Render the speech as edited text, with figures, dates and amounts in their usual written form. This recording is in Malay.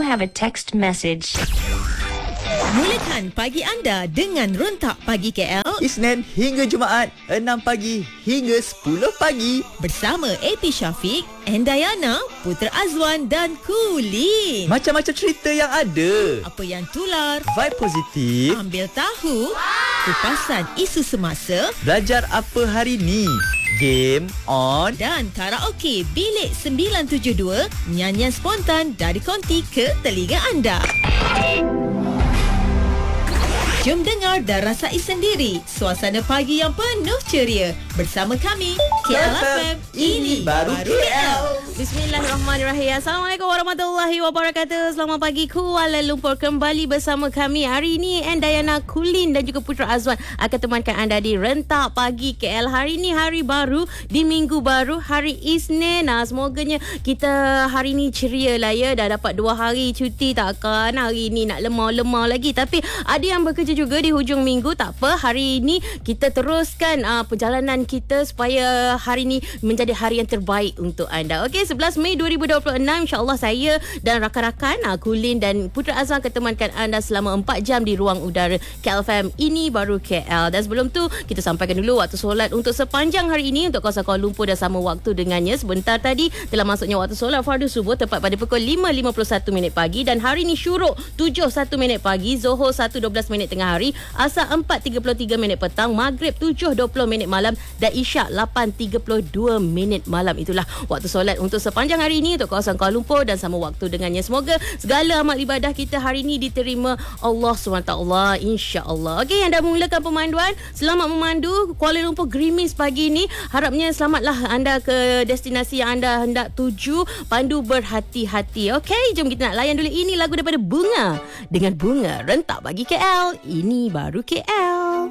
have a text message. Mulakan pagi anda dengan Rentak Pagi KL Isnin hingga Jumaat 6 pagi hingga 10 pagi bersama AP Syafiq, Endayana, Putra Azwan dan Kulin. Macam-macam cerita yang ada. Apa yang tular, Vibe positif. ambil tahu, kupasan isu semasa Belajar apa hari ni. Game on. dan karaoke Bilik 972, nyanyian spontan dari konti ke telinga anda. Jom dengar dan rasai sendiri suasana pagi yang penuh ceria bersama kami KLFM. Ini baru KL. Bismillahirrahmanirrahim. Assalamualaikum warahmatullahi wabarakatuh. Selamat pagi Kuala Lumpur, kembali bersama kami hari ini Endayana, Kulin dan juga Putra Azwan akan temankan anda di Rentak Pagi KL. Hari ini hari baru di minggu baru, hari Isnin. Semoganya kita hari ni ceria lah ya. Dah dapat 2 hari cuti, takkan hari ni nak lemah-lemah lagi. Tapi ada yang bekerja juga di hujung minggu. Tak apa, hari ini kita teruskan perjalanan kita supaya hari ni menjadi hari yang terbaik untuk anda. Okey, 11 Mei 2026, insyaAllah saya dan rakan-rakan Kulin dan Putra Azwan akan temankan anda selama 4 jam di ruang udara KLFM. Ini baru KL. Dan sebelum tu kita sampaikan dulu waktu solat untuk sepanjang hari ini untuk kawasan Kuala Lumpur dan sama waktu dengannya. Sebentar tadi telah masuknya waktu solat fardu subuh tepat pada pukul 5.51 pagi, dan hari ini syuruk 7.1 pagi, Zohor 1.12 tengah hari, Asar 4.33 petang, Maghrib 7.20 malam dan Isyak 8.32 malam. Itulah waktu solat untuk sepanjang hari ini untuk kawasan Kuala Lumpur dan sama waktu dengannya. Semoga segala amal ibadah kita hari ini diterima Allah SWT, insya-Allah. Okey, anda mulakan pemanduan. Selamat memandu Kuala Lumpur gerimis pagi ini. Harapnya selamatlah anda ke destinasi yang anda hendak tuju. Pandu berhati-hati. Okey, jom kita nak layan dulu ini lagu daripada Bunga dengan Bunga Rentak Pagi KL. Ini baru KL.